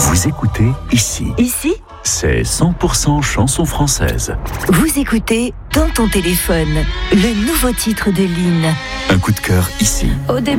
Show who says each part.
Speaker 1: Vous écoutez ici.
Speaker 2: Ici,
Speaker 1: C'est 100% chanson française.
Speaker 2: vous écoutez dans ton téléphone le nouveau titre de Lynn.
Speaker 1: Un coup de cœur ici.
Speaker 2: Au début